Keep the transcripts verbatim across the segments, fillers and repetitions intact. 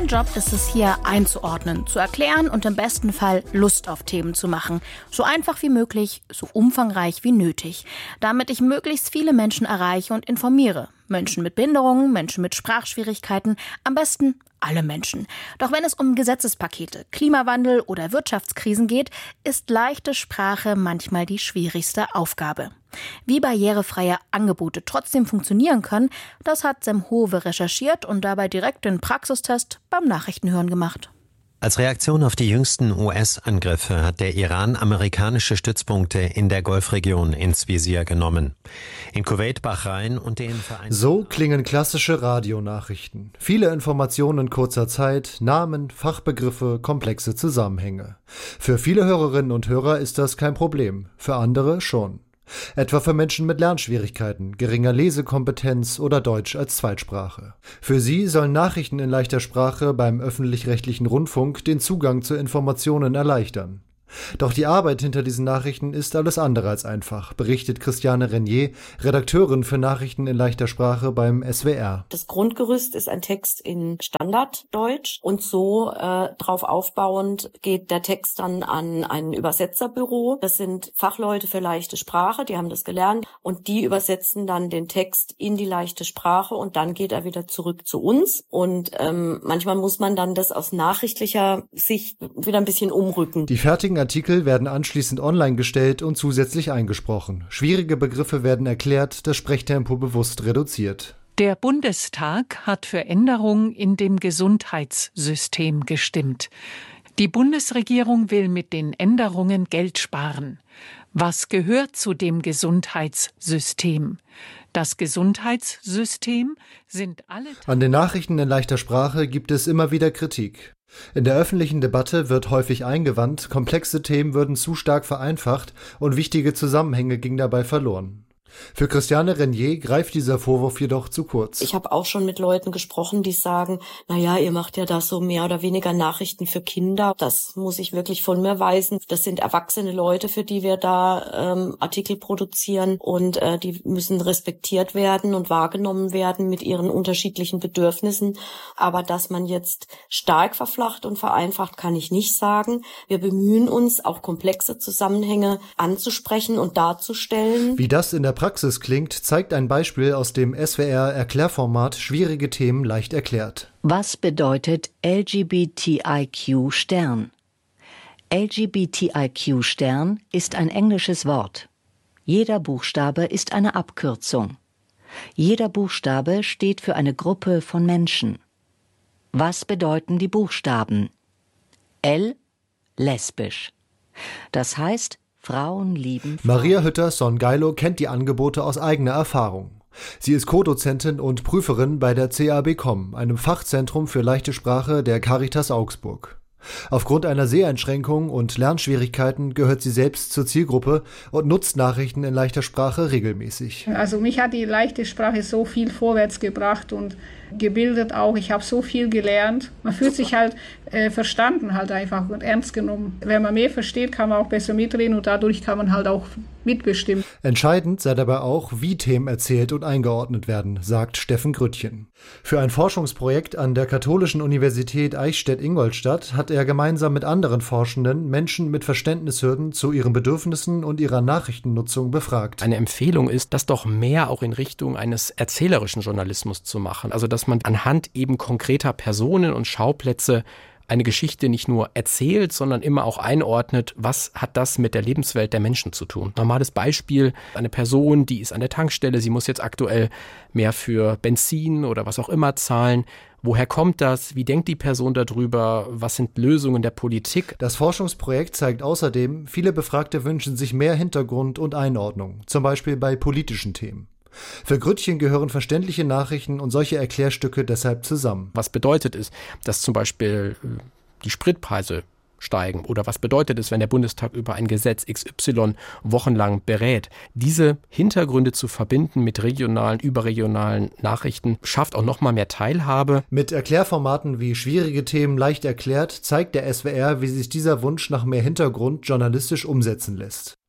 Mein Job ist es hier einzuordnen, zu erklären und im besten Fall Lust auf Themen zu machen. So einfach wie möglich, so umfangreich wie nötig. Damit ich möglichst viele Menschen erreiche und informiere. Menschen mit Behinderungen, Menschen mit Sprachschwierigkeiten, am besten alle Menschen. Doch wenn es um Gesetzespakete, Klimawandel oder Wirtschaftskrisen geht, ist leichte Sprache manchmal die schwierigste Aufgabe. Wie barrierefreie Angebote trotzdem funktionieren können, das hat Sem Hove recherchiert und dabei direkt den Praxistest beim Nachrichtenhören gemacht. Als Reaktion auf die jüngsten U S-Angriffe hat der Iran amerikanische Stützpunkte in der Golfregion ins Visier genommen. In Kuwait, Bahrain und den Vereinigten So klingen klassische Radionachrichten. Viele Informationen in kurzer Zeit, Namen, Fachbegriffe, komplexe Zusammenhänge. Für viele Hörerinnen und Hörer ist das kein Problem, für andere schon. Etwa für Menschen mit Lernschwierigkeiten, geringer Lesekompetenz oder Deutsch als Zweitsprache. Für sie sollen Nachrichten in leichter Sprache beim öffentlich-rechtlichen Rundfunk den Zugang zu Informationen erleichtern. Doch die Arbeit hinter diesen Nachrichten ist alles andere als einfach, berichtet Christiane Renier, Redakteurin für Nachrichten in leichter Sprache beim S W R. Das Grundgerüst ist ein Text in Standarddeutsch und so äh, drauf aufbauend geht der Text dann an ein Übersetzerbüro. Das sind Fachleute für leichte Sprache, die haben das gelernt und die übersetzen dann den Text in die leichte Sprache und dann geht er wieder zurück zu uns. Und ähm, manchmal muss man dann das aus nachrichtlicher Sicht wieder ein bisschen umrücken. Die fertigen Artikel werden anschließend online gestellt und zusätzlich eingesprochen. Schwierige Begriffe werden erklärt, das Sprechtempo bewusst reduziert. Der Bundestag hat für Änderungen in dem Gesundheitssystem gestimmt. Die Bundesregierung will mit den Änderungen Geld sparen. Was gehört zu dem Gesundheitssystem? Das Gesundheitssystem sind alle... An den Nachrichten in leichter Sprache gibt es immer wieder Kritik. In der öffentlichen Debatte wird häufig eingewandt, komplexe Themen würden zu stark vereinfacht und wichtige Zusammenhänge gingen dabei verloren. Für Christiane Renier greift dieser Vorwurf jedoch zu kurz. Ich habe auch schon mit Leuten gesprochen, die sagen, naja, ihr macht ja da so mehr oder weniger Nachrichten für Kinder. Das muss ich wirklich von mir weisen. Das sind erwachsene Leute, für die wir da ähm, Artikel produzieren und äh, die müssen respektiert werden und wahrgenommen werden mit ihren unterschiedlichen Bedürfnissen. Aber dass man jetzt stark verflacht und vereinfacht, kann ich nicht sagen. Wir bemühen uns, auch komplexe Zusammenhänge anzusprechen und darzustellen. Wie das in der Praxis klingt, zeigt ein Beispiel aus dem S W R-Erklärformat Schwierige Themen leicht erklärt. Was bedeutet L G B T I Q Stern? L G B T I Q Stern ist ein englisches Wort. Jeder Buchstabe ist eine Abkürzung. Jeder Buchstabe steht für eine Gruppe von Menschen. Was bedeuten die Buchstaben? L, lesbisch. Das heißt, Frauen lieben Frauen. Maria Hütter-Songeilo kennt die Angebote aus eigener Erfahrung. Sie ist Co-Dozentin und Prüferin bei der C A B C O M, einem Fachzentrum für leichte Sprache der Caritas Augsburg. Aufgrund einer Seheinschränkung und Lernschwierigkeiten gehört sie selbst zur Zielgruppe und nutzt Nachrichten in leichter Sprache regelmäßig. Also mich hat die leichte Sprache so viel vorwärts gebracht und gebildet auch. Ich habe so viel gelernt. Man fühlt sich halt äh, verstanden halt einfach und ernst genommen. Wenn man mehr versteht, kann man auch besser mitreden und dadurch kann man halt auch mitbestimmen. Entscheidend sei dabei auch, wie Themen erzählt und eingeordnet werden, sagt Steffen Grüttchen. Für ein Forschungsprojekt an der Katholischen Universität Eichstätt-Ingolstadt hat er gemeinsam mit anderen Forschenden Menschen mit Verständnishürden zu ihren Bedürfnissen und ihrer Nachrichtennutzung befragt. Eine Empfehlung ist, das doch mehr auch in Richtung eines erzählerischen Journalismus zu machen. Also dass man anhand eben konkreter Personen und Schauplätze eine Geschichte nicht nur erzählt, sondern immer auch einordnet, was hat das mit der Lebenswelt der Menschen zu tun. Normales Beispiel, eine Person, die ist an der Tankstelle, sie muss jetzt aktuell mehr für Benzin oder was auch immer zahlen. Woher kommt das? Wie denkt die Person darüber? Was sind Lösungen der Politik? Das Forschungsprojekt zeigt außerdem, viele Befragte wünschen sich mehr Hintergrund und Einordnung, zum Beispiel bei politischen Themen. Für Grüttchen gehören verständliche Nachrichten und solche Erklärstücke deshalb zusammen. Was bedeutet es, dass zum Beispiel die Spritpreise steigen? Oder was bedeutet es, wenn der Bundestag über ein Gesetz X Y wochenlang berät? Diese Hintergründe zu verbinden mit regionalen, überregionalen Nachrichten schafft auch noch mal mehr Teilhabe. Mit Erklärformaten wie schwierige Themen leicht erklärt, zeigt der S W R, wie sich dieser Wunsch nach mehr Hintergrund journalistisch umsetzen lässt.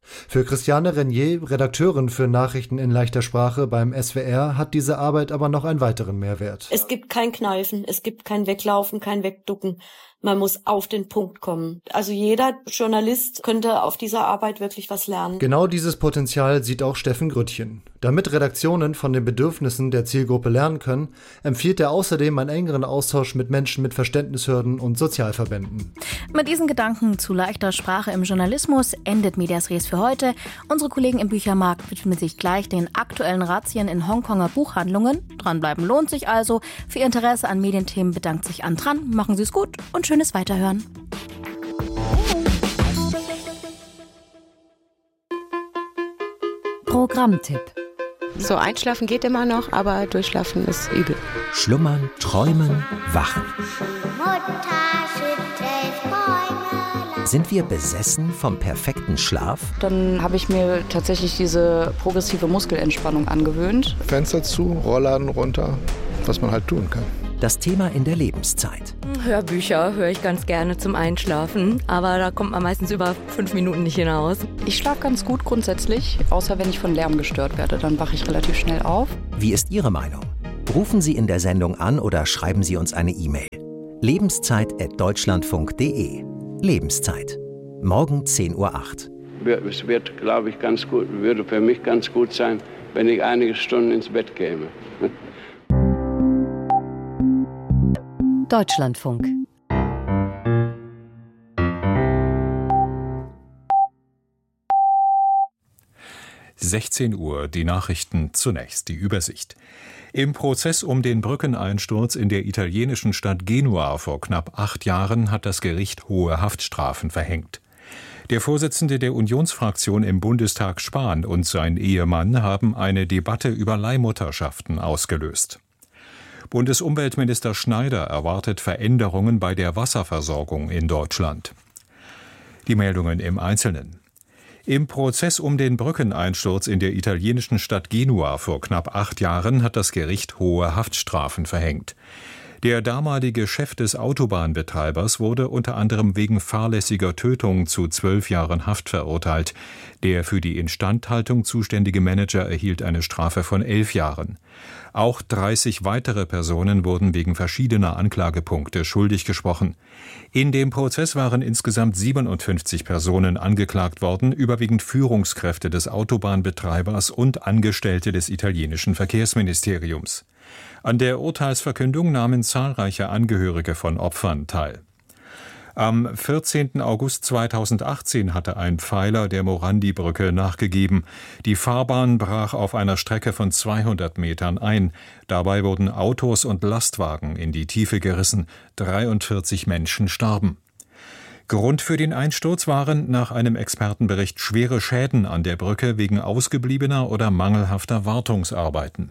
Für Christiane Renier, Redakteurin für Nachrichten in leichter Sprache beim S W R, hat diese Arbeit aber noch einen weiteren Mehrwert. Es gibt kein Kneifen, es gibt kein Weglaufen, kein Wegducken. Man muss auf den Punkt kommen. Also jeder Journalist könnte auf dieser Arbeit wirklich was lernen. Genau dieses Potenzial sieht auch Steffen Grüttchen. Damit Redaktionen von den Bedürfnissen der Zielgruppe lernen können, empfiehlt er außerdem einen engeren Austausch mit Menschen mit Verständnishürden und Sozialverbänden. Mit diesen Gedanken zu leichter Sprache im Journalismus endet Medias Res für heute. Unsere Kollegen im Büchermarkt widmen sich gleich den aktuellen Razzien in Hongkonger Buchhandlungen. Dranbleiben lohnt sich also. Für Ihr Interesse an Medienthemen bedankt sich Antran. Machen Sie es gut und schönes Weiterhören. Programmtipp. So einschlafen geht immer noch, aber durchschlafen ist übel. Schlummern, träumen, wachen. Mutter schüttelt Bäume. Sind wir besessen vom perfekten Schlaf? Dann habe ich mir tatsächlich diese progressive Muskelentspannung angewöhnt. Fenster zu, Rollladen runter, was man halt tun kann. Das Thema in der Lebenszeit. Hörbücher höre ich ganz gerne zum Einschlafen, aber da kommt man meistens über fünf Minuten nicht hinaus. Ich schlafe ganz gut grundsätzlich, außer wenn ich von Lärm gestört werde, dann wache ich relativ schnell auf. Wie ist Ihre Meinung? Rufen Sie in der Sendung an oder schreiben Sie uns eine E-Mail. lebenszeit at deutschlandfunk punkt de. Lebenszeit. Morgen zehn Uhr acht. Es wird, glaube ich, ganz gut, würde für mich ganz gut sein, wenn ich einige Stunden ins Bett käme. Deutschlandfunk. sechzehn Uhr, die Nachrichten zunächst, die Übersicht. Im Prozess um den Brückeneinsturz in der italienischen Stadt Genua vor knapp acht Jahren hat das Gericht hohe Haftstrafen verhängt. Der Vorsitzende der Unionsfraktion im Bundestag Spahn und sein Ehemann haben eine Debatte über Leihmutterschaften ausgelöst. Bundesumweltminister Schneider erwartet Veränderungen bei der Wasserversorgung in Deutschland. Die Meldungen im Einzelnen. Im Prozess um den Brückeneinsturz in der italienischen Stadt Genua vor knapp acht Jahren hat das Gericht hohe Haftstrafen verhängt. Der damalige Chef des Autobahnbetreibers wurde unter anderem wegen fahrlässiger Tötung zu zwölf Jahren Haft verurteilt. Der für die Instandhaltung zuständige Manager erhielt eine Strafe von elf Jahren. Auch dreißig weitere Personen wurden wegen verschiedener Anklagepunkte schuldig gesprochen. In dem Prozess waren insgesamt siebenundfünfzig Personen angeklagt worden, überwiegend Führungskräfte des Autobahnbetreibers und Angestellte des italienischen Verkehrsministeriums. An der Urteilsverkündung nahmen zahlreiche Angehörige von Opfern teil. Am vierzehnten August zweitausendachtzehn hatte ein Pfeiler der Morandi-Brücke nachgegeben. Die Fahrbahn brach auf einer Strecke von zweihundert Metern ein. Dabei wurden Autos und Lastwagen in die Tiefe gerissen. dreiundvierzig Menschen starben. Grund für den Einsturz waren nach einem Expertenbericht schwere Schäden an der Brücke wegen ausgebliebener oder mangelhafter Wartungsarbeiten.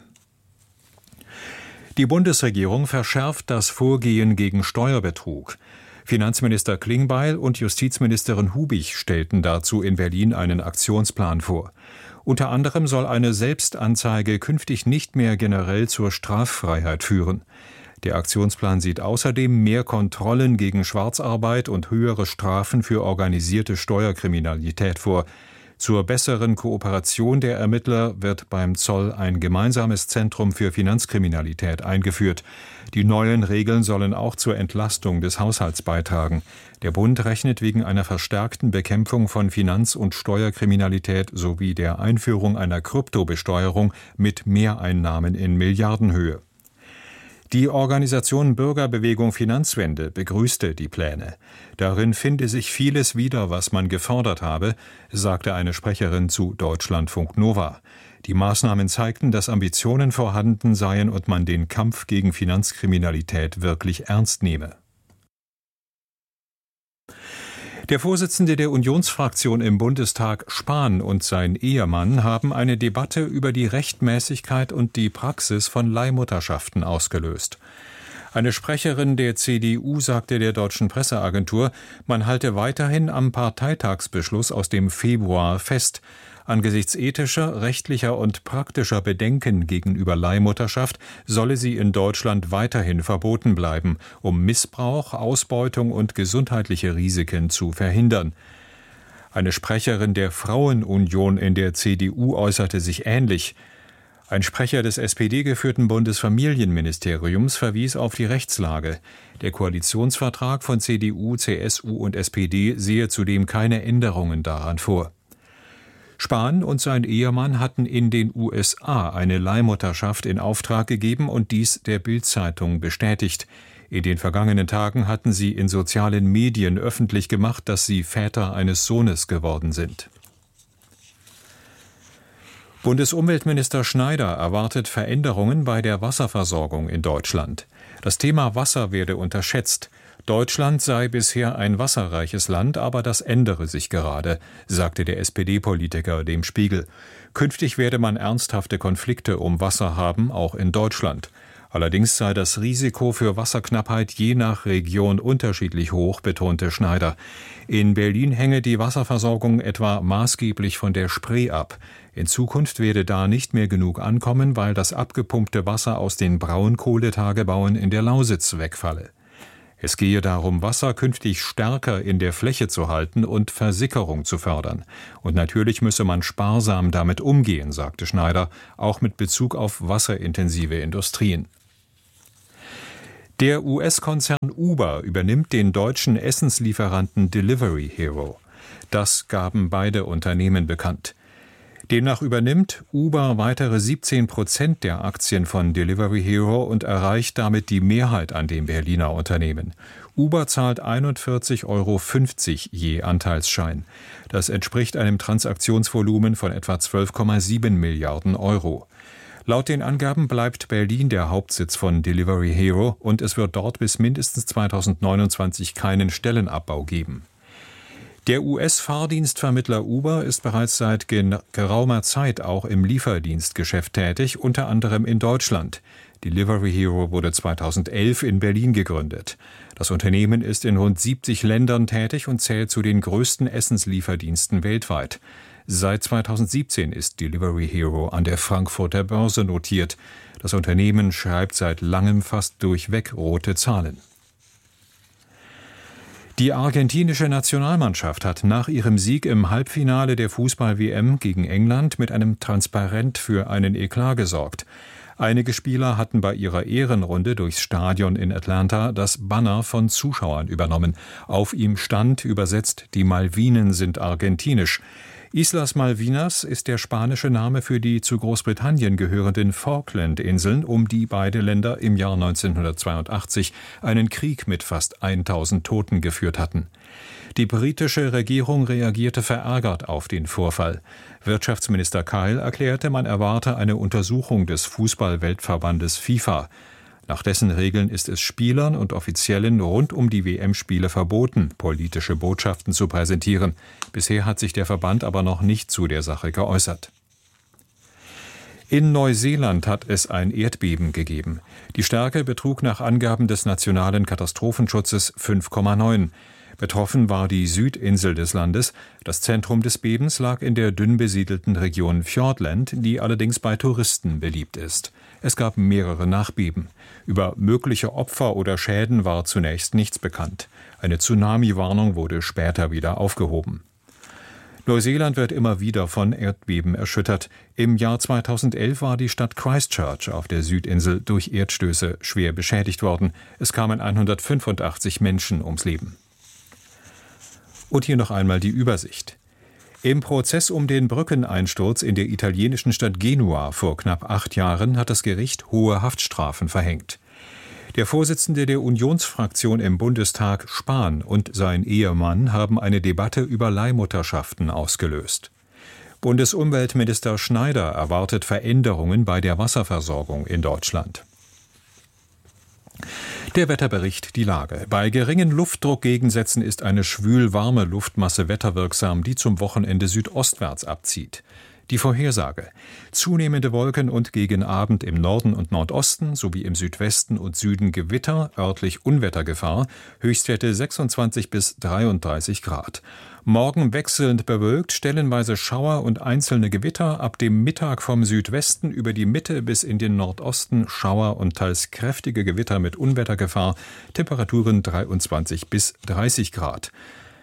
Die Bundesregierung verschärft das Vorgehen gegen Steuerbetrug. Finanzminister Klingbeil und Justizministerin Hubig stellten dazu in Berlin einen Aktionsplan vor. Unter anderem soll eine Selbstanzeige künftig nicht mehr generell zur Straffreiheit führen. Der Aktionsplan sieht außerdem mehr Kontrollen gegen Schwarzarbeit und höhere Strafen für organisierte Steuerkriminalität vor. Zur besseren Kooperation der Ermittler wird beim Zoll ein gemeinsames Zentrum für Finanzkriminalität eingeführt. Die neuen Regeln sollen auch zur Entlastung des Haushalts beitragen. Der Bund rechnet wegen einer verstärkten Bekämpfung von Finanz- und Steuerkriminalität sowie der Einführung einer Kryptobesteuerung mit Mehreinnahmen in Milliardenhöhe. Die Organisation Bürgerbewegung Finanzwende begrüßte die Pläne. Darin finde sich vieles wieder, was man gefordert habe, sagte eine Sprecherin zu Deutschlandfunk Nova. Die Maßnahmen zeigten, dass Ambitionen vorhanden seien und man den Kampf gegen Finanzkriminalität wirklich ernst nehme. Der Vorsitzende der Unionsfraktion im Bundestag Spahn und sein Ehemann haben eine Debatte über die Rechtmäßigkeit und die Praxis von Leihmutterschaften ausgelöst. Eine Sprecherin der C D U sagte der Deutschen Presseagentur, man halte weiterhin am Parteitagsbeschluss aus dem Februar fest. Angesichts ethischer, rechtlicher und praktischer Bedenken gegenüber Leihmutterschaft solle sie in Deutschland weiterhin verboten bleiben, um Missbrauch, Ausbeutung und gesundheitliche Risiken zu verhindern. Eine Sprecherin der Frauenunion in der C D U äußerte sich ähnlich. Ein Sprecher des S P D-geführten Bundesfamilienministeriums verwies auf die Rechtslage. Der Koalitionsvertrag von C D U, C S U und S P D sehe zudem keine Änderungen daran vor. Spahn und sein Ehemann hatten in den U S A eine Leihmutterschaft in Auftrag gegeben und dies der Bild-Zeitung bestätigt. In den vergangenen Tagen hatten sie in sozialen Medien öffentlich gemacht, dass sie Väter eines Sohnes geworden sind. Bundesumweltminister Schneider erwartet Veränderungen bei der Wasserversorgung in Deutschland. Das Thema Wasser werde unterschätzt. Deutschland sei bisher ein wasserreiches Land, aber das ändere sich gerade, sagte der S P D-Politiker dem Spiegel. Künftig werde man ernsthafte Konflikte um Wasser haben, auch in Deutschland. Allerdings sei das Risiko für Wasserknappheit je nach Region unterschiedlich hoch, betonte Schneider. In Berlin hänge die Wasserversorgung etwa maßgeblich von der Spree ab. In Zukunft werde da nicht mehr genug ankommen, weil das abgepumpte Wasser aus den Braunkohletagebauen in der Lausitz wegfalle. Es gehe darum, Wasser künftig stärker in der Fläche zu halten und Versickerung zu fördern. Und natürlich müsse man sparsam damit umgehen, sagte Schneider, auch mit Bezug auf wasserintensive Industrien. Der U S-Konzern Uber übernimmt den deutschen Essenslieferanten Delivery Hero. Das gaben beide Unternehmen bekannt. Demnach übernimmt Uber weitere siebzehn Prozent der Aktien von Delivery Hero und erreicht damit die Mehrheit an dem Berliner Unternehmen. Uber zahlt einundvierzig Euro fünfzig je Anteilsschein. Das entspricht einem Transaktionsvolumen von etwa zwölf Komma sieben Milliarden Euro. Laut den Angaben bleibt Berlin der Hauptsitz von Delivery Hero und es wird dort bis mindestens zweitausendneunundzwanzig keinen Stellenabbau geben. Der U S-Fahrdienstvermittler Uber ist bereits seit geraumer Zeit auch im Lieferdienstgeschäft tätig, unter anderem in Deutschland. Delivery Hero wurde zweitausendelf in Berlin gegründet. Das Unternehmen ist in rund siebzig Ländern tätig und zählt zu den größten Essenslieferdiensten weltweit. Seit zweitausendsiebzehn ist Delivery Hero an der Frankfurter Börse notiert. Das Unternehmen schreibt seit langem fast durchweg rote Zahlen. Die argentinische Nationalmannschaft hat nach ihrem Sieg im Halbfinale der Fußball-W M gegen England mit einem Transparent für einen Eklat gesorgt. Einige Spieler hatten bei ihrer Ehrenrunde durchs Stadion in Atlanta das Banner von Zuschauern übernommen. Auf ihm stand übersetzt: Die Malvinen sind argentinisch. Islas Malvinas ist der spanische Name für die zu Großbritannien gehörenden Falklandinseln, um die beide Länder im Jahr neunzehnhundertzweiundachtzig einen Krieg mit fast tausend Toten geführt hatten. Die britische Regierung reagierte verärgert auf den Vorfall. Wirtschaftsminister Kyle erklärte, man erwarte eine Untersuchung des Fußball-Weltverbandes FIFA. Nach dessen Regeln ist es Spielern und Offiziellen rund um die W M-Spiele verboten, politische Botschaften zu präsentieren. Bisher hat sich der Verband aber noch nicht zu der Sache geäußert. In Neuseeland hat es ein Erdbeben gegeben. Die Stärke betrug nach Angaben des nationalen Katastrophenschutzes fünf Komma neun. Betroffen war die Südinsel des Landes. Das Zentrum des Bebens lag in der dünn besiedelten Region Fiordland, die allerdings bei Touristen beliebt ist. Es gab mehrere Nachbeben. Über mögliche Opfer oder Schäden war zunächst nichts bekannt. Eine Tsunami-Warnung wurde später wieder aufgehoben. Neuseeland wird immer wieder von Erdbeben erschüttert. Im Jahr zweitausendelf war die Stadt Christchurch auf der Südinsel durch Erdstöße schwer beschädigt worden. Es kamen hundertfünfundachtzig Menschen ums Leben. Und hier noch einmal die Übersicht. Im Prozess um den Brückeneinsturz in der italienischen Stadt Genua vor knapp acht Jahren hat das Gericht hohe Haftstrafen verhängt. Der Vorsitzende der Unionsfraktion im Bundestag, Spahn, und sein Ehemann haben eine Debatte über Leihmutterschaften ausgelöst. Bundesumweltminister Schneider erwartet Veränderungen bei der Wasserversorgung in Deutschland. Der Wetterbericht, die Lage. Bei geringen Luftdruckgegensätzen ist eine schwül-warme Luftmasse wetterwirksam, die zum Wochenende südostwärts abzieht. Die Vorhersage. Zunehmende Wolken und gegen Abend im Norden und Nordosten sowie im Südwesten und Süden Gewitter, örtlich Unwettergefahr, Höchstwerte sechsundzwanzig bis dreiunddreißig Grad. Morgen wechselnd bewölkt, stellenweise Schauer und einzelne Gewitter, ab dem Mittag vom Südwesten über die Mitte bis in den Nordosten Schauer und teils kräftige Gewitter mit Unwettergefahr, Temperaturen dreiundzwanzig bis dreißig Grad.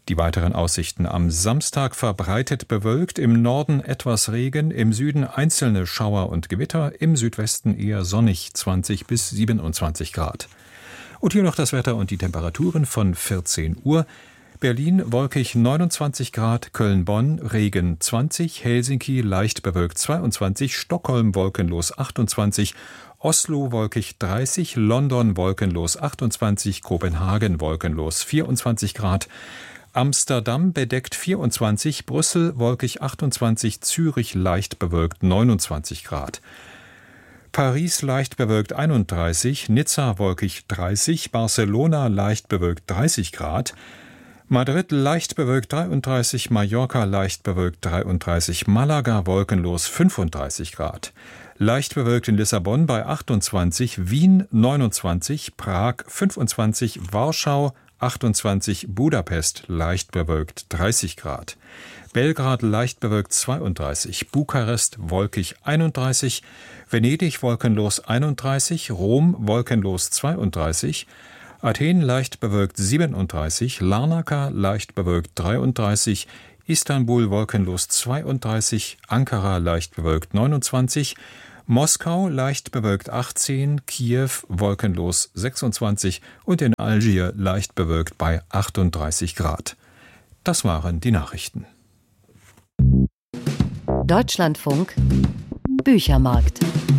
Die weiteren Aussichten am Samstag: verbreitet bewölkt, im Norden etwas Regen, im Süden einzelne Schauer und Gewitter, im Südwesten eher sonnig, zwanzig bis siebenundzwanzig Grad. Und hier noch das Wetter und die Temperaturen von vierzehn Uhr. Berlin wolkig neunundzwanzig Grad, Köln-Bonn Regen zwanzig, Helsinki leicht bewölkt zweiundzwanzig, Stockholm wolkenlos achtundzwanzig, Oslo wolkig dreißig, London wolkenlos achtundzwanzig, Kopenhagen wolkenlos vierundzwanzig Grad, Amsterdam bedeckt vierundzwanzig, Brüssel wolkig achtundzwanzig, Zürich leicht bewölkt neunundzwanzig Grad. Paris leicht bewölkt einunddreißig, Nizza wolkig dreißig, Barcelona leicht bewölkt dreißig Grad, Madrid leicht bewölkt dreiunddreißig, Mallorca leicht bewölkt dreiunddreißig, Malaga wolkenlos fünfunddreißig Grad. Leicht bewölkt in Lissabon bei achtundzwanzig, Wien neunundzwanzig, Prag fünfundzwanzig, Warschau achtundzwanzig, Budapest leicht bewölkt dreißig Grad. Belgrad leicht bewölkt zweiunddreißig, Bukarest wolkig einunddreißig, Venedig wolkenlos einunddreißig, Rom wolkenlos zweiunddreißig, Athen leicht bewölkt siebenunddreißig, Larnaca leicht bewölkt dreiunddreißig, Istanbul wolkenlos zweiunddreißig, Ankara leicht bewölkt neunundzwanzig, Moskau leicht bewölkt achtzehn, Kiew wolkenlos sechsundzwanzig und in Algier leicht bewölkt bei achtunddreißig Grad. Das waren die Nachrichten. Deutschlandfunk Büchermarkt.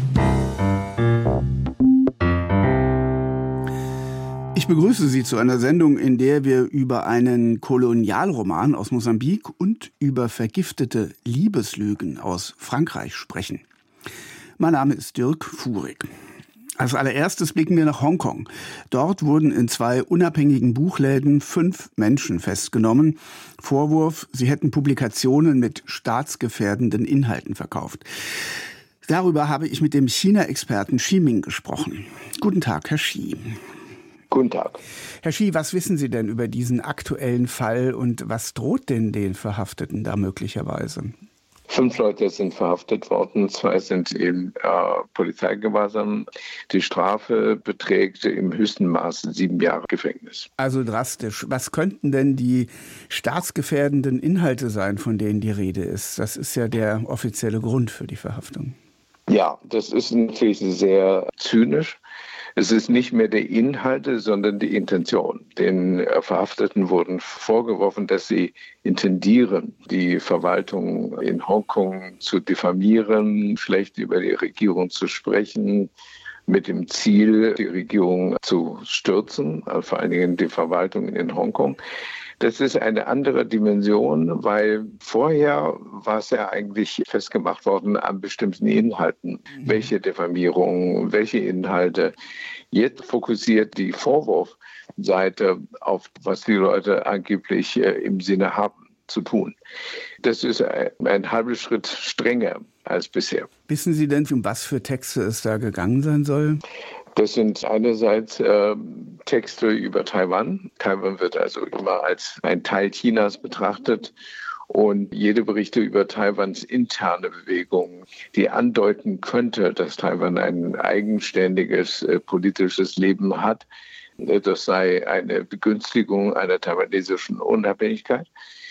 Ich begrüße Sie zu einer Sendung, in der wir über einen Kolonialroman aus Mosambik und über vergiftete Liebeslügen aus Frankreich sprechen. Mein Name ist Dirk Fuhrig. Als allererstes blicken wir nach Hongkong. Dort wurden in zwei unabhängigen Buchläden fünf Menschen festgenommen. Vorwurf, sie hätten Publikationen mit staatsgefährdenden Inhalten verkauft. Darüber habe ich mit dem China-Experten Xi Ming gesprochen. Guten Tag, Herr Xi. Guten Tag. Herr Xi, was wissen Sie denn über diesen aktuellen Fall und was droht denn den Verhafteten da möglicherweise? Fünf Leute sind verhaftet worden, zwei sind in äh, Polizeigewahrsam. Die Strafe beträgt im höchsten Maße sieben Jahre Gefängnis. Also drastisch. Was könnten denn die staatsgefährdenden Inhalte sein, von denen die Rede ist? Das ist ja der offizielle Grund für die Verhaftung. Ja, das ist natürlich sehr zynisch. Es ist nicht mehr die Inhalte, sondern die Intention. Den Verhafteten wurden vorgeworfen, dass sie intendieren, die Verwaltung in Hongkong zu diffamieren, schlecht über die Regierung zu sprechen, mit dem Ziel, die Regierung zu stürzen, vor allen Dingen die Verwaltung in Hongkong. Das ist eine andere Dimension, weil vorher war es ja eigentlich festgemacht worden an bestimmten Inhalten. Mhm. Welche Diffamierung, welche Inhalte. Jetzt fokussiert die Vorwurfseite auf, was die Leute angeblich äh, im Sinne haben zu tun. Das ist ein, ein halber Schritt strenger als bisher. Wissen Sie denn, um was für Texte es da gegangen sein soll? Das sind einerseits äh, Texte über Taiwan. Taiwan wird also immer als ein Teil Chinas betrachtet. Und jede Berichte über Taiwans interne Bewegung, die andeuten könnte, dass Taiwan ein eigenständiges äh, politisches Leben hat, das sei eine Begünstigung einer taiwanesischen Unabhängigkeit.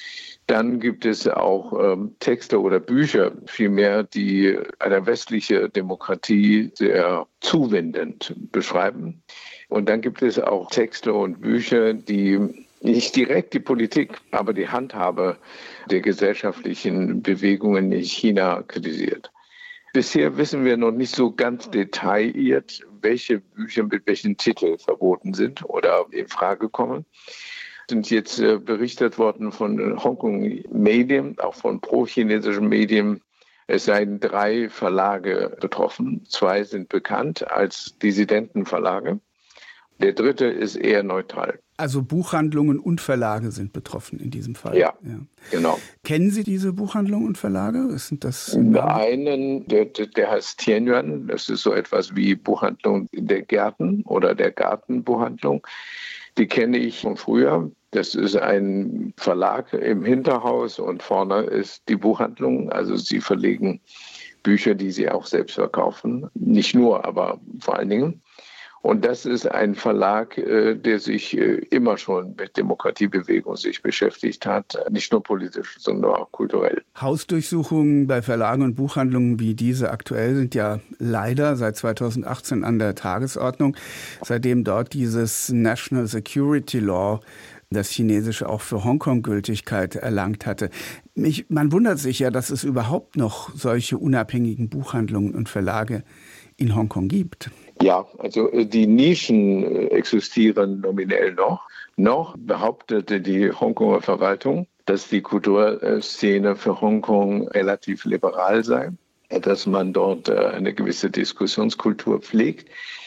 Dann gibt es auch ähm, Texte oder Bücher, vielmehr, die eine westliche Demokratie sehr zuwendend beschreiben. Und dann gibt es auch Texte und Bücher, die nicht direkt die Politik, aber die Handhabe der gesellschaftlichen Bewegungen in China kritisiert. Bisher wissen wir noch nicht so ganz detailliert, welche Bücher mit welchen Titeln verboten sind oder in Frage kommen. Sind jetzt äh, berichtet worden von Hongkong-Medien, auch von pro-chinesischen Medien. Es seien drei Verlage betroffen. Zwei sind bekannt als Dissidentenverlage. Der dritte ist eher neutral. Also Buchhandlungen und Verlage sind betroffen in diesem Fall. Ja, ja. Genau. Kennen Sie diese Buchhandlungen und Verlage? Sind das einen, der, der heißt Tianyuan. Das ist so etwas wie Buchhandlung der Gärten oder der Gartenbuchhandlung. Die kenne ich von früher. Das ist ein Verlag im Hinterhaus und vorne ist die Buchhandlung. Also sie verlegen Bücher, die sie auch selbst verkaufen. Nicht nur, aber vor allen Dingen. Und das ist ein Verlag, der sich immer schon mit Demokratiebewegung sich beschäftigt hat, nicht nur politisch, sondern auch kulturell. Hausdurchsuchungen bei Verlagen und Buchhandlungen wie diese aktuell sind ja leider seit zweitausendachtzehn an der Tagesordnung, seitdem dort dieses National Security Law, das Chinesische, auch für Hongkong Gültigkeit erlangt hatte. Mich, man wundert sich ja, dass es überhaupt noch solche unabhängigen Buchhandlungen und Verlage in Hongkong gibt. Ja, also die Nischen existieren nominell noch. Noch behauptete die Hongkonger Verwaltung, dass die Kulturszene für Hongkong relativ liberal sei, dass man dort eine gewisse Diskussionskultur pflegt.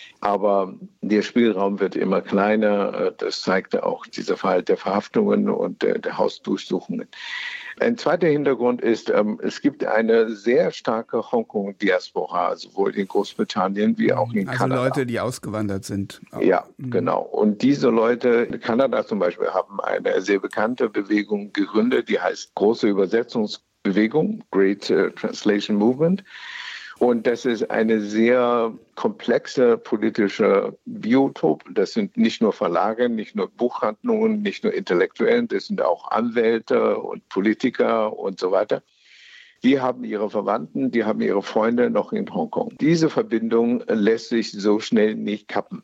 Aber der Spielraum wird immer kleiner. Das zeigte auch dieser Fall der Verhaftungen und der, der Hausdurchsuchungen. Ein zweiter Hintergrund ist, ähm, es gibt eine sehr starke Hongkong-Diaspora, sowohl in Großbritannien wie auch in also Kanada. Also Leute, die ausgewandert sind. Ja, genau. Und diese Leute, in Kanada zum Beispiel, haben eine sehr bekannte Bewegung gegründet, die heißt Große Übersetzungsbewegung, Great uh, Translation Movement. Und das ist eine sehr komplexe politische Biotop. Das sind nicht nur Verlage, nicht nur Buchhandlungen, nicht nur Intellektuellen, das sind auch Anwälte und Politiker und so weiter. Die haben ihre Verwandten, die haben ihre Freunde noch in Hongkong. Diese Verbindung lässt sich so schnell nicht kappen.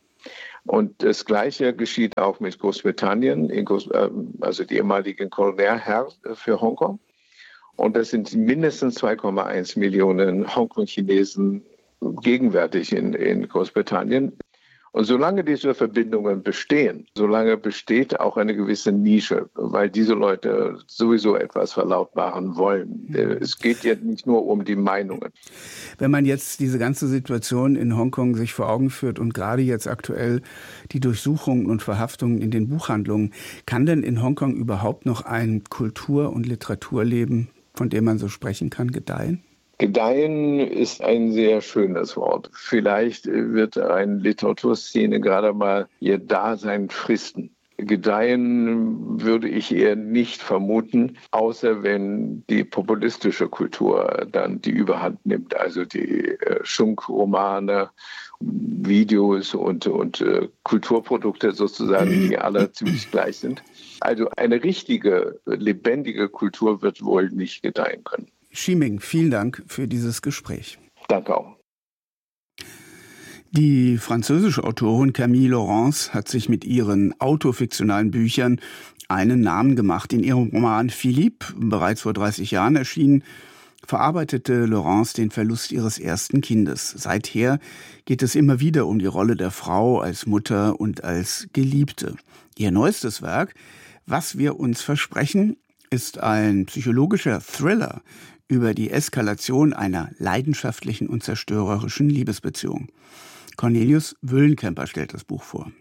Und das Gleiche geschieht auch mit Großbritannien, in Groß, also die ehemaligen Kolonialherr für Hongkong. Und das sind mindestens zwei Komma eins Millionen Hongkong-Chinesen gegenwärtig in, in Großbritannien. Und solange diese Verbindungen bestehen, solange besteht auch eine gewisse Nische, weil diese Leute sowieso etwas verlautbaren wollen. Es geht ja nicht nur um die Meinungen. Wenn man jetzt diese ganze Situation in Hongkong sich vor Augen führt und gerade jetzt aktuell die Durchsuchungen und Verhaftungen in den Buchhandlungen, kann denn in Hongkong überhaupt noch ein Kultur- und Literaturleben, von dem man so sprechen kann, gedeihen? Gedeihen ist ein sehr schönes Wort. Vielleicht wird eine Literaturszene gerade mal ihr Dasein fristen. Gedeihen würde ich eher nicht vermuten, außer wenn die populistische Kultur dann die Überhand nimmt. Also die äh, Schunk-Romane, Videos und, und äh, Kulturprodukte sozusagen, die alle ziemlich gleich sind. Also eine richtige, lebendige Kultur wird wohl nicht gedeihen können. Ximing, vielen Dank für dieses Gespräch. Danke auch. Die französische Autorin Camille Laurence hat sich mit ihren autofiktionalen Büchern einen Namen gemacht. In ihrem Roman Philippe, bereits vor dreißig Jahren erschienen, verarbeitete Laurence den Verlust ihres ersten Kindes. Seither geht es immer wieder um die Rolle der Frau als Mutter und als Geliebte. Ihr neuestes Werk, Was wir uns versprechen, ist ein psychologischer Thriller über die Eskalation einer leidenschaftlichen und zerstörerischen Liebesbeziehung. Cornelius Wüllenkemper stellt das Buch vor.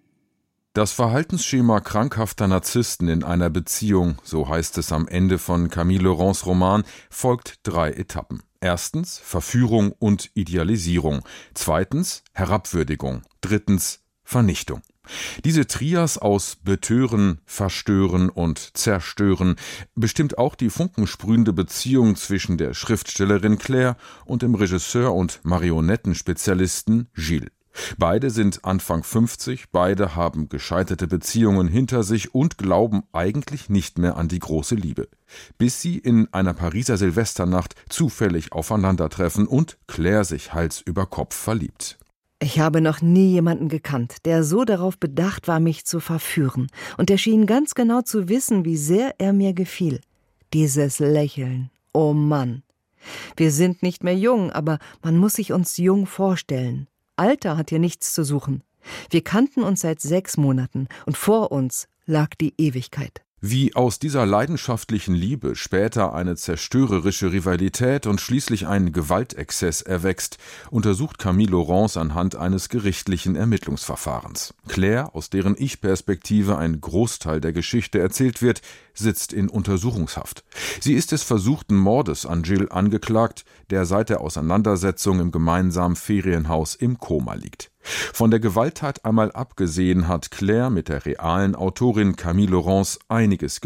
Das Verhaltensschema krankhafter Narzissten in einer Beziehung, so heißt es am Ende von Camille Laurence' Roman, folgt drei Etappen. Erstens Verführung und Idealisierung. Zweitens Herabwürdigung. Drittens Vernichtung. Diese Trias aus Betören, Verstören und Zerstören bestimmt auch die funkensprühende Beziehung zwischen der Schriftstellerin Claire und dem Regisseur und Marionettenspezialisten Gilles. Beide sind Anfang fünfzig, beide haben gescheiterte Beziehungen hinter sich und glauben eigentlich nicht mehr an die große Liebe. Bis sie in einer Pariser Silvesternacht zufällig aufeinandertreffen und Claire sich Hals über Kopf verliebt. Ich habe noch nie jemanden gekannt, der so darauf bedacht war, mich zu verführen. Und er schien ganz genau zu wissen, wie sehr er mir gefiel. Dieses Lächeln, oh Mann. Wir sind nicht mehr jung, aber man muss sich uns jung vorstellen. Alter hat hier nichts zu suchen. Wir kannten uns seit sechs Monaten und vor uns lag die Ewigkeit. Wie aus dieser leidenschaftlichen Liebe später eine zerstörerische Rivalität und schließlich ein Gewaltexzess erwächst, untersucht Camille Laurence anhand eines gerichtlichen Ermittlungsverfahrens. Claire, aus deren Ich-Perspektive ein Großteil der Geschichte erzählt wird, sitzt in Untersuchungshaft. Sie ist des versuchten Mordes an Gilles angeklagt, der seit der Auseinandersetzung im gemeinsamen Ferienhaus im Koma liegt. Von der Gewalttat einmal abgesehen hat Claire mit der realen Autorin Camille Laurence einiges gemein.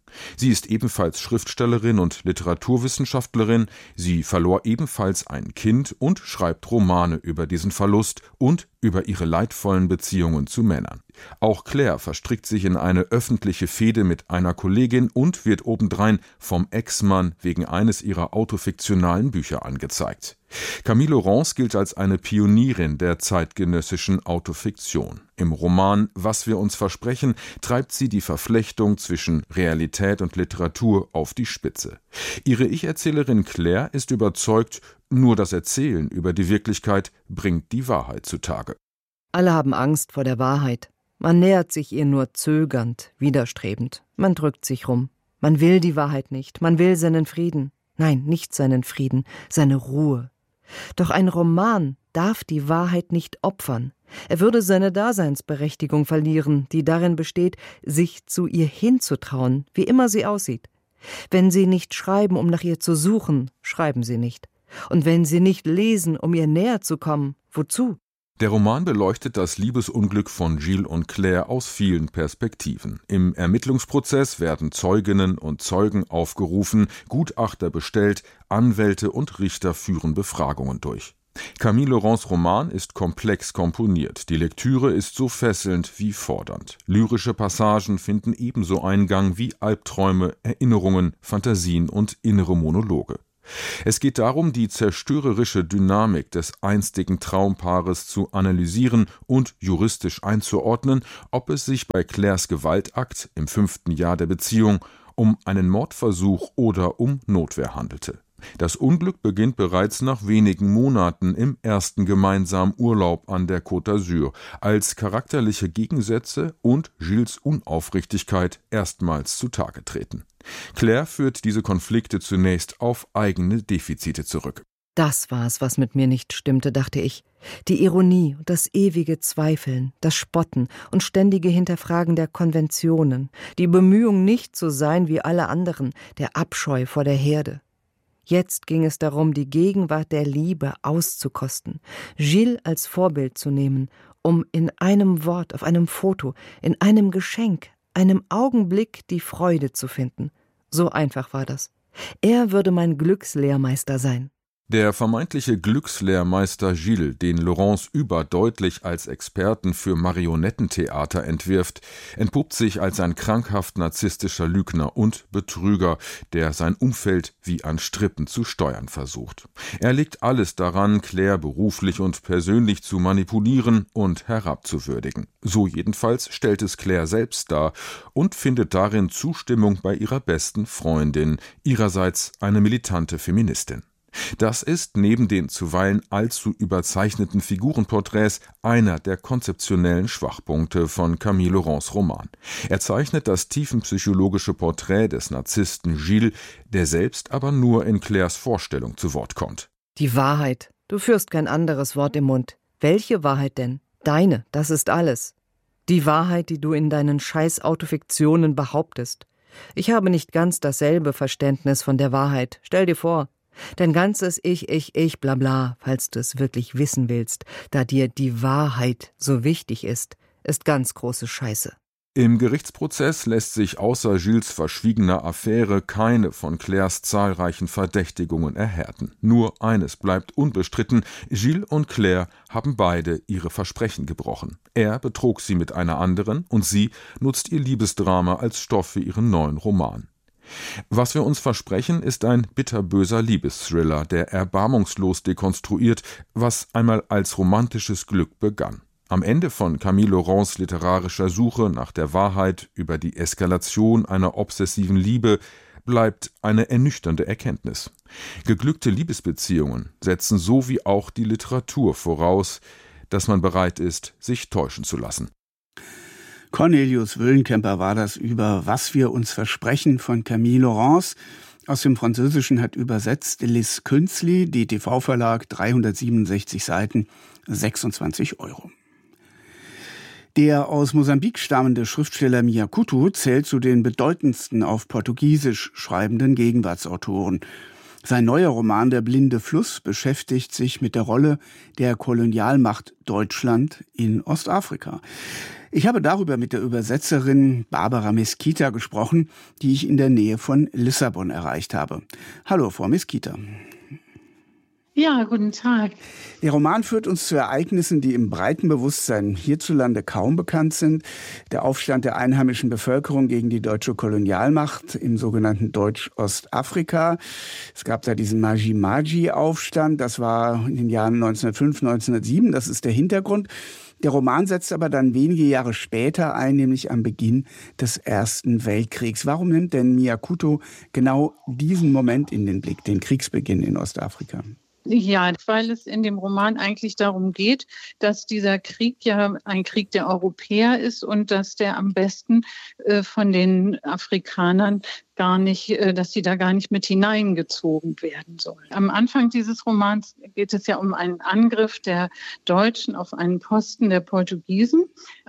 Sie ist ebenfalls Schriftstellerin und Literaturwissenschaftlerin, sie verlor ebenfalls ein Kind und schreibt Romane über diesen Verlust und über ihre leidvollen Beziehungen zu Männern. Auch Claire verstrickt sich in eine öffentliche Fehde mit einer Kollegin und wird obendrein vom Ex-Mann wegen eines ihrer autofiktionalen Bücher angezeigt. Camille Laurence gilt als eine Pionierin der zeitgenössischen Autofiktion. Im Roman »Was wir uns versprechen« treibt sie die Verflechtung zwischen Realität und Literatur auf die Spitze. Ihre Ich-Erzählerin Claire ist überzeugt, nur das Erzählen über die Wirklichkeit bringt die Wahrheit zutage. Alle haben Angst vor der Wahrheit. Man nähert sich ihr nur zögernd, widerstrebend. Man drückt sich rum. Man will die Wahrheit nicht. Man will seinen Frieden. Nein, nicht seinen Frieden, seine Ruhe. Doch ein Roman darf die Wahrheit nicht opfern. Er würde seine Daseinsberechtigung verlieren, die darin besteht, sich zu ihr hinzutrauen, wie immer sie aussieht. Wenn Sie nicht schreiben, um nach ihr zu suchen, schreiben Sie nicht. Und wenn Sie nicht lesen, um ihr näher zu kommen, wozu? Der Roman beleuchtet das Liebesunglück von Gilles und Claire aus vielen Perspektiven. Im Ermittlungsprozess werden Zeuginnen und Zeugen aufgerufen, Gutachter bestellt, Anwälte und Richter führen Befragungen durch. Camille Laurence' Roman ist komplex komponiert. Die Lektüre ist so fesselnd wie fordernd. Lyrische Passagen finden ebenso Eingang wie Albträume, Erinnerungen, Fantasien und innere Monologe. Es geht darum, die zerstörerische Dynamik des einstigen Traumpaares zu analysieren und juristisch einzuordnen, ob es sich bei Claires Gewaltakt im fünften Jahr der Beziehung um einen Mordversuch oder um Notwehr handelte. Das Unglück beginnt bereits nach wenigen Monaten im ersten gemeinsamen Urlaub an der Côte d'Azur, als charakterliche Gegensätze und Gilles Unaufrichtigkeit erstmals zutage treten. Claire führt diese Konflikte zunächst auf eigene Defizite zurück. Das war's, was mit mir nicht stimmte, dachte ich. Die Ironie und das ewige Zweifeln, das Spotten und ständige Hinterfragen der Konventionen, die Bemühung, nicht zu sein wie alle anderen, der Abscheu vor der Herde. Jetzt ging es darum, die Gegenwart der Liebe auszukosten, Gilles als Vorbild zu nehmen, um in einem Wort, auf einem Foto, in einem Geschenk, einem Augenblick die Freude zu finden. So einfach war das. Er würde mein Glückslehrmeister sein. Der vermeintliche Glückslehrmeister Gilles, den Laurence überdeutlich als Experten für Marionettentheater entwirft, entpuppt sich als ein krankhaft narzisstischer Lügner und Betrüger, der sein Umfeld wie an Strippen zu steuern versucht. Er legt alles daran, Claire beruflich und persönlich zu manipulieren und herabzuwürdigen. So jedenfalls stellt es Claire selbst dar und findet darin Zustimmung bei ihrer besten Freundin, ihrerseits eine militante Feministin. Das ist neben den zuweilen allzu überzeichneten Figurenporträts einer der konzeptionellen Schwachpunkte von Camille Laurence' Roman. Er zeichnet das tiefenpsychologische Porträt des Narzissten Gilles, der selbst aber nur in Claires Vorstellung zu Wort kommt. Die Wahrheit. Du führst kein anderes Wort im Mund. Welche Wahrheit denn? Deine, das ist alles. Die Wahrheit, die du in deinen Scheiß-Autofiktionen behauptest. Ich habe nicht ganz dasselbe Verständnis von der Wahrheit. Stell dir vor, dein ganzes Ich, Ich, Ich, bla bla, falls du es wirklich wissen willst, da dir die Wahrheit so wichtig ist, ist ganz große Scheiße. Im Gerichtsprozess lässt sich außer Gilles verschwiegener Affäre keine von Claires zahlreichen Verdächtigungen erhärten. Nur eines bleibt unbestritten: Gilles und Claire haben beide ihre Versprechen gebrochen. Er betrog sie mit einer anderen und sie nutzt ihr Liebesdrama als Stoff für ihren neuen Roman. Was wir uns versprechen, ist ein bitterböser Liebesthriller, der erbarmungslos dekonstruiert, was einmal als romantisches Glück begann. Am Ende von Camille Laurence' literarischer Suche nach der Wahrheit über die Eskalation einer obsessiven Liebe bleibt eine ernüchternde Erkenntnis. Geglückte Liebesbeziehungen setzen so wie auch die Literatur voraus, dass man bereit ist, sich täuschen zu lassen. Cornelius Wöllenkemper war das über Was wir uns versprechen von Camille Laurence. Aus dem Französischen hat übersetzt Liz Künzli, D T V-Verlag, dreihundertsiebenundsechzig Seiten, sechsundzwanzig Euro. Der aus Mosambik stammende Schriftsteller Mia Couto zählt zu den bedeutendsten auf Portugiesisch schreibenden Gegenwartsautoren. Sein neuer Roman »Der blinde Fluss« beschäftigt sich mit der Rolle der Kolonialmacht Deutschland in Ostafrika. Ich habe darüber mit der Übersetzerin Barbara Mesquita gesprochen, die ich in der Nähe von Lissabon erreicht habe. Hallo, Frau Mesquita. Ja, guten Tag. Der Roman führt uns zu Ereignissen, die im breiten Bewusstsein hierzulande kaum bekannt sind. Der Aufstand der einheimischen Bevölkerung gegen die deutsche Kolonialmacht im sogenannten Deutsch-Ostafrika. Es gab da diesen Maji-Maji-Aufstand, das war in den Jahren neunzehnhundertfünf, neunzehnhundertsieben, das ist der Hintergrund. Der Roman setzt aber dann wenige Jahre später ein, nämlich am Beginn des Ersten Weltkriegs. Warum nimmt denn Mia Couto genau diesen Moment in den Blick, den Kriegsbeginn in Ostafrika? Ja, weil es in dem Roman eigentlich darum geht, dass dieser Krieg ja ein Krieg der Europäer ist und dass der am besten äh, von den Afrikanern gar nicht, dass sie da gar nicht mit hineingezogen werden sollen. Am Anfang dieses Romans geht es ja um einen Angriff der Deutschen auf einen Posten der Portugiesen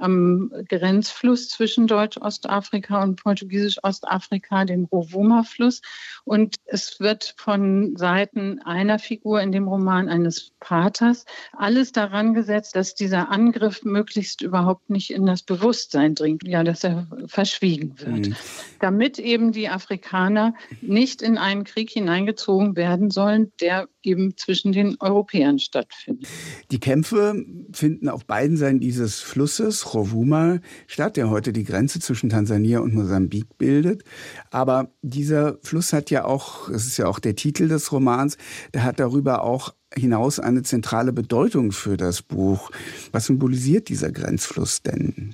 am Grenzfluss zwischen Deutsch-Ostafrika und Portugiesisch-Ostafrika, dem Rovuma-Fluss. Und es wird von Seiten einer Figur in dem Roman, eines Paters, alles daran gesetzt, dass dieser Angriff möglichst überhaupt nicht in das Bewusstsein dringt, ja, dass er verschwiegen wird. Mhm. Damit eben die Afrikaner nicht in einen Krieg hineingezogen werden sollen, der eben zwischen den Europäern stattfindet. Die Kämpfe finden auf beiden Seiten dieses Flusses, Rovuma, statt, der heute die Grenze zwischen Tansania und Mosambik bildet. Aber dieser Fluss hat ja auch, das ist ja auch der Titel des Romans, der hat darüber auch hinaus eine zentrale Bedeutung für das Buch. Was symbolisiert dieser Grenzfluss denn?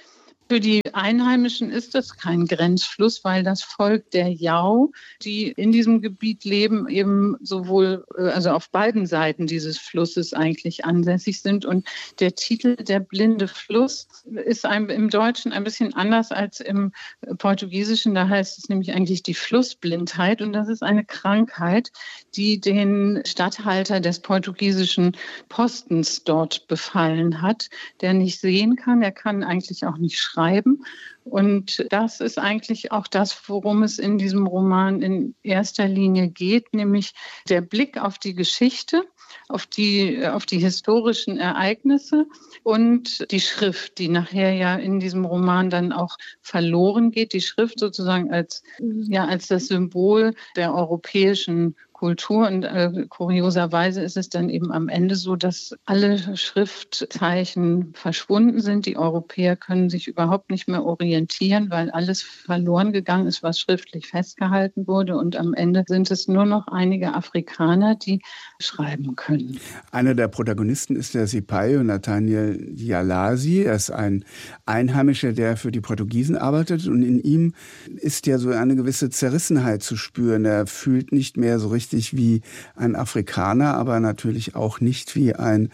Für die Einheimischen ist das kein Grenzfluss, weil das Volk der Yao, die in diesem Gebiet leben, eben sowohl, also auf beiden Seiten dieses Flusses eigentlich ansässig sind. Und der Titel »Der blinde Fluss« ist ein, im Deutschen ein bisschen anders als im Portugiesischen. Da heißt es nämlich eigentlich die Flussblindheit. Und das ist eine Krankheit, die den Statthalter des portugiesischen Postens dort befallen hat, der nicht sehen kann. Er kann eigentlich auch nicht schreiben. Schreiben. Und das ist eigentlich auch das, worum es in diesem Roman in erster Linie geht, nämlich der Blick auf die Geschichte, auf die, auf die historischen Ereignisse und die Schrift, die nachher ja in diesem Roman dann auch verloren geht. Die Schrift sozusagen als, ja, als das Symbol der europäischen Kultur. Und äh, kurioserweise ist es dann eben am Ende so, dass alle Schriftzeichen verschwunden sind. Die Europäer können sich überhaupt nicht mehr orientieren, weil alles verloren gegangen ist, was schriftlich festgehalten wurde. Und am Ende sind es nur noch einige Afrikaner, die schreiben können. Einer der Protagonisten ist der Sipayo Nathaniel Dialasi. Er ist ein Einheimischer, der für die Portugiesen arbeitet. Und in ihm ist ja so eine gewisse Zerrissenheit zu spüren. Er fühlt nicht mehr so richtig wie ein Afrikaner, aber natürlich auch nicht wie ein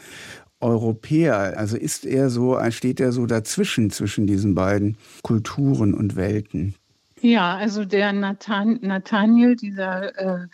Europäer. Also ist er so, steht er so dazwischen, zwischen diesen beiden Kulturen und Welten? Ja, also der Nathan, Nathaniel, dieser äh,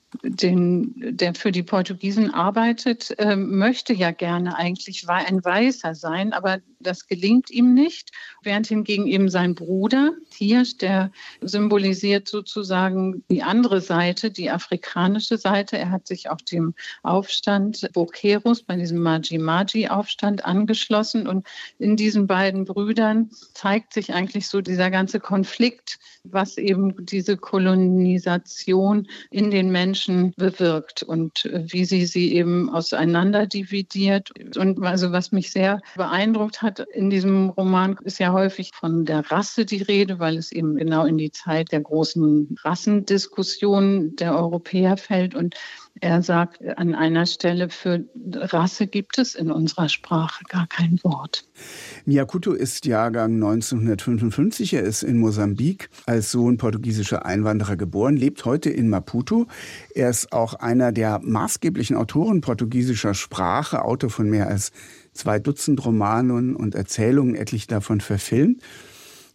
Den, der für die Portugiesen arbeitet, äh, möchte ja gerne eigentlich ein Weißer sein, aber das gelingt ihm nicht. Während hingegen eben sein Bruder, Hirsch, der symbolisiert sozusagen die andere Seite, die afrikanische Seite. Er hat sich auch dem Aufstand Boqueros, bei diesem Maji-Maji-Aufstand angeschlossen. Und in diesen beiden Brüdern zeigt sich eigentlich so dieser ganze Konflikt, was eben diese Kolonisation in den Menschen bewirkt und wie sie sie eben auseinander dividiert. Und also was mich sehr beeindruckt hat in diesem Roman, ist ja häufig von der Rasse die Rede, weil es eben genau in die Zeit der großen Rassendiskussion der Europäer fällt. Und er sagt an einer Stelle, für Rasse gibt es in unserer Sprache gar kein Wort. Mia Couto ist Jahrgang neunzehnhundertfünfundfünfzig. Er ist in Mosambik als Sohn portugiesischer Einwanderer geboren, lebt heute in Maputo. Er ist auch einer der maßgeblichen Autoren portugiesischer Sprache, Autor von mehr als zwei Dutzend Romanen und Erzählungen, etliche davon verfilmt.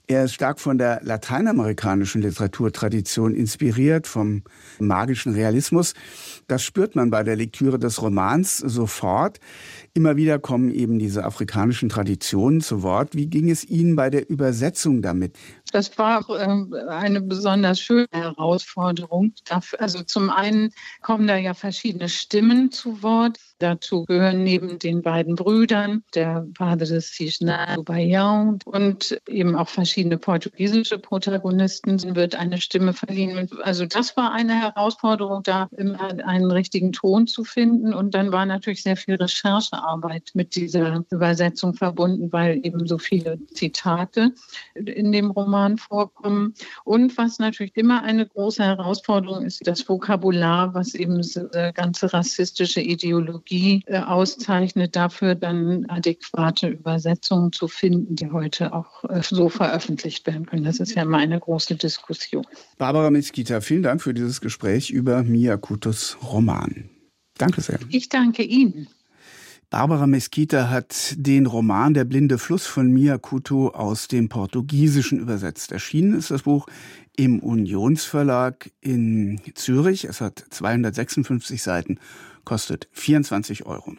Er ist stark von der lateinamerikanischen Literaturtradition inspiriert, vom magischen Realismus. Das spürt man bei der Lektüre des Romans sofort. Immer wieder kommen eben diese afrikanischen Traditionen zu Wort. Wie ging es Ihnen bei der Übersetzung damit? Das war äh, eine besonders schöne Herausforderung. Also zum einen kommen da ja verschiedene Stimmen zu Wort. Dazu gehören neben den beiden Brüdern der Padre Cisna Baião und eben auch verschiedene portugiesische Protagonisten wird eine Stimme verliehen. Also das war eine Herausforderung, da immer einen richtigen Ton zu finden. Und dann war natürlich sehr viel Recherchearbeit mit dieser Übersetzung verbunden, weil eben so viele Zitate in dem Roman vorkommen. Und was natürlich immer eine große Herausforderung ist, das Vokabular, was eben diese ganze rassistische Ideologie auszeichnet, dafür dann adäquate Übersetzungen zu finden, die heute auch so veröffentlicht werden können. Das ist ja immer eine große Diskussion. Barbara Mesquita, vielen Dank für dieses Gespräch über Mia Coutos Roman. Danke sehr. Ich danke Ihnen. Barbara Mesquita hat den Roman Der blinde Fluss von Mia Couto aus dem Portugiesischen übersetzt. Erschienen ist das Buch im Unionsverlag in Zürich. Es hat zweihundertsechsundfünfzig Seiten, kostet vierundzwanzig Euro.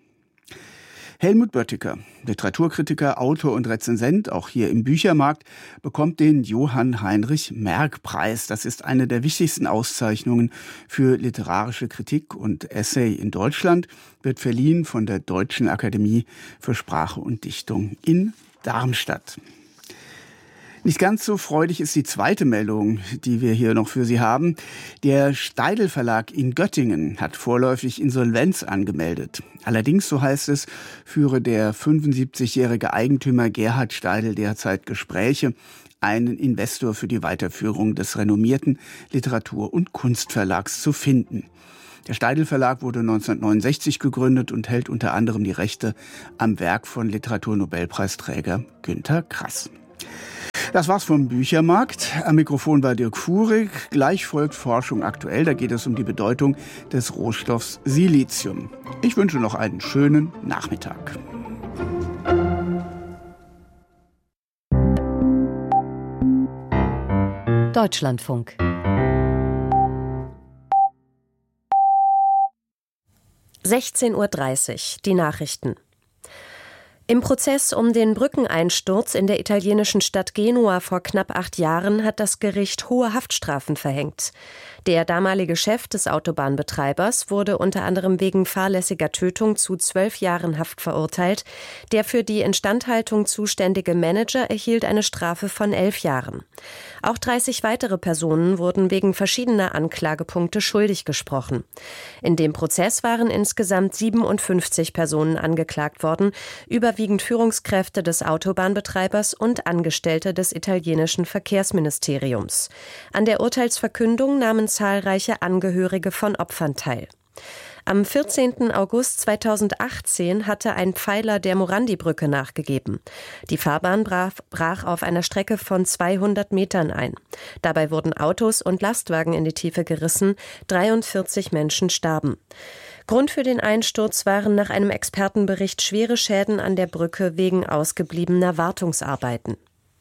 Helmut Böttiger, Literaturkritiker, Autor und Rezensent, auch hier im Büchermarkt, bekommt den Johann Heinrich Merck-Preis. Das ist eine der wichtigsten Auszeichnungen für literarische Kritik und Essay in Deutschland, wird verliehen von der Deutschen Akademie für Sprache und Dichtung in Darmstadt. Nicht ganz so freudig ist die zweite Meldung, die wir hier noch für Sie haben. Der Steidl Verlag in Göttingen hat vorläufig Insolvenz angemeldet. Allerdings, so heißt es, führe der fünfundsiebzigjährige Eigentümer Gerhard Steidl derzeit Gespräche, einen Investor für die Weiterführung des renommierten Literatur- und Kunstverlags zu finden. Der Steidl Verlag wurde neunzehnhundertneunundsechzig gegründet und hält unter anderem die Rechte am Werk von Literaturnobelpreisträger Günter Grass. Das war's vom Büchermarkt. Am Mikrofon war Dirk Fuhrig. Gleich folgt Forschung aktuell. Da geht es um die Bedeutung des Rohstoffs Silizium. Ich wünsche noch einen schönen Nachmittag. Deutschlandfunk. sechzehn Uhr dreißig, die Nachrichten. Im Prozess um den Brückeneinsturz in der italienischen Stadt Genua vor knapp acht Jahren hat das Gericht hohe Haftstrafen verhängt. Der damalige Chef des Autobahnbetreibers wurde unter anderem wegen fahrlässiger Tötung zu zwölf Jahren Haft verurteilt. Der für die Instandhaltung zuständige Manager erhielt eine Strafe von elf Jahren. Auch dreißig weitere Personen wurden wegen verschiedener Anklagepunkte schuldig gesprochen. In dem Prozess waren insgesamt siebenundfünfzig Personen angeklagt worden, überwiegend Führungskräfte des Autobahnbetreibers und Angestellte des italienischen Verkehrsministeriums. An der Urteilsverkündung nahmen zahlreiche Angehörige von Opfern teil. Am vierzehnten August zweitausendachtzehn hatte ein Pfeiler der Morandi-Brücke nachgegeben. Die Fahrbahn brach, brach auf einer Strecke von zweihundert Metern ein. Dabei wurden Autos und Lastwagen in die Tiefe gerissen, dreiundvierzig Menschen starben. Grund für den Einsturz waren nach einem Expertenbericht schwere Schäden an der Brücke wegen ausgebliebener Wartungsarbeiten.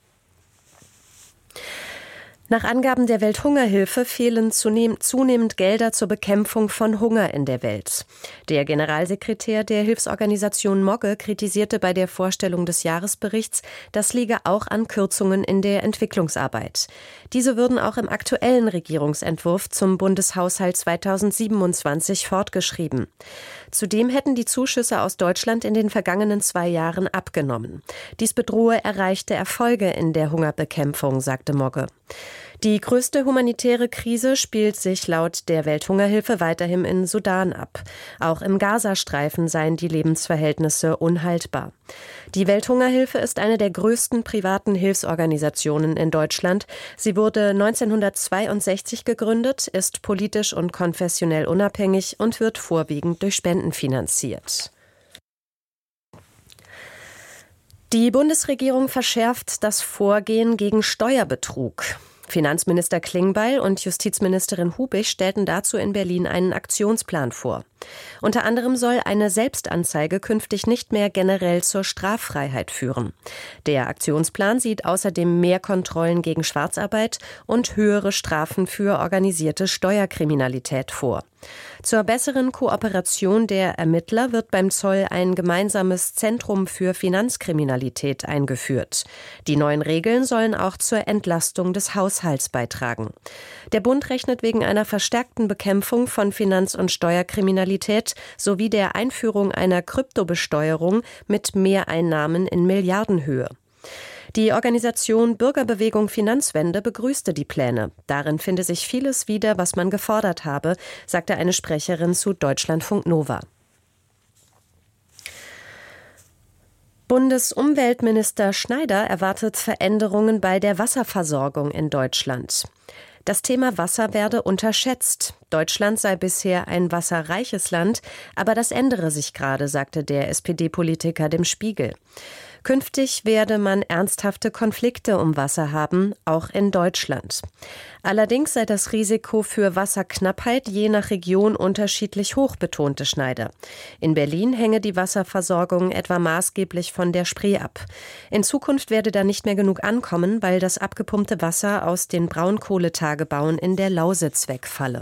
Nach Angaben der Welthungerhilfe fehlen zunehmend Gelder zur Bekämpfung von Hunger in der Welt. Der Generalsekretär der Hilfsorganisation Mogge kritisierte bei der Vorstellung des Jahresberichts, das liege auch an Kürzungen in der Entwicklungsarbeit. Diese würden auch im aktuellen Regierungsentwurf zum Bundeshaushalt zweitausendsiebenundzwanzig fortgeschrieben. Zudem hätten die Zuschüsse aus Deutschland in den vergangenen zwei Jahren abgenommen. Dies bedrohe erreichte Erfolge in der Hungerbekämpfung, sagte Mogge. Die größte humanitäre Krise spielt sich laut der Welthungerhilfe weiterhin in Sudan ab. Auch im Gazastreifen seien die Lebensverhältnisse unhaltbar. Die Welthungerhilfe ist eine der größten privaten Hilfsorganisationen in Deutschland. Sie wurde neunzehnhundertzweiundsechzig gegründet, ist politisch und konfessionell unabhängig und wird vorwiegend durch Spenden finanziert. Die Bundesregierung verschärft das Vorgehen gegen Steuerbetrug. Finanzminister Klingbeil und Justizministerin Hubig stellten dazu in Berlin einen Aktionsplan vor. Unter anderem soll eine Selbstanzeige künftig nicht mehr generell zur Straffreiheit führen. Der Aktionsplan sieht außerdem mehr Kontrollen gegen Schwarzarbeit und höhere Strafen für organisierte Steuerkriminalität vor. Zur besseren Kooperation der Ermittler wird beim Zoll ein gemeinsames Zentrum für Finanzkriminalität eingeführt. Die neuen Regeln sollen auch zur Entlastung des Haushalts beitragen. Der Bund rechnet wegen einer verstärkten Bekämpfung von Finanz- und Steuerkriminalität sowie der Einführung einer Kryptobesteuerung mit Mehreinnahmen in Milliardenhöhe. Die Organisation Bürgerbewegung Finanzwende begrüßte die Pläne. Darin finde sich vieles wieder, was man gefordert habe, sagte eine Sprecherin zu Deutschlandfunk Nova. Bundesumweltminister Schneider erwartet Veränderungen bei der Wasserversorgung in Deutschland. Das Thema Wasser werde unterschätzt. Deutschland sei bisher ein wasserreiches Land, aber das ändere sich gerade, sagte der S P D-Politiker dem Spiegel. Künftig werde man ernsthafte Konflikte um Wasser haben, auch in Deutschland. Allerdings sei das Risiko für Wasserknappheit je nach Region unterschiedlich hoch, betonte Schneider. In Berlin hänge die Wasserversorgung etwa maßgeblich von der Spree ab. In Zukunft werde da nicht mehr genug ankommen, weil das abgepumpte Wasser aus den Braunkohletagebauen in der Lausitz wegfalle.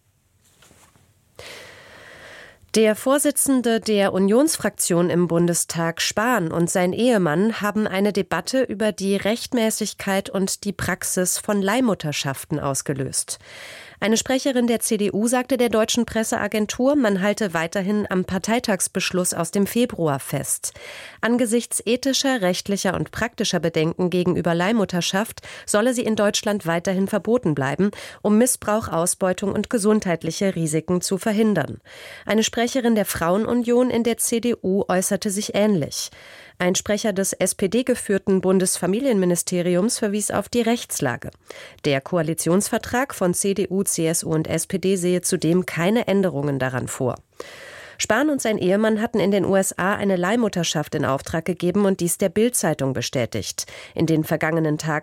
Der Vorsitzende der Unionsfraktion im Bundestag, Spahn, und sein Ehemann haben eine Debatte über die Rechtmäßigkeit und die Praxis von Leihmutterschaften ausgelöst. Eine Sprecherin der C D U sagte der deutschen Presseagentur, man halte weiterhin am Parteitagsbeschluss aus dem Februar fest. Angesichts ethischer, rechtlicher und praktischer Bedenken gegenüber Leihmutterschaft solle sie in Deutschland weiterhin verboten bleiben, um Missbrauch, Ausbeutung und gesundheitliche Risiken zu verhindern. Eine Sprecherin der Frauenunion in der C D U äußerte sich ähnlich. Ein Sprecher des S P D-geführten Bundesfamilienministeriums verwies auf die Rechtslage. Der Koalitionsvertrag von C D U, C S U und S P D sehe zudem keine Änderungen daran vor. Spahn und sein Ehemann hatten in den U S A eine Leihmutterschaft in Auftrag gegeben und dies der Bild-Zeitung bestätigt. In den vergangenen Tagen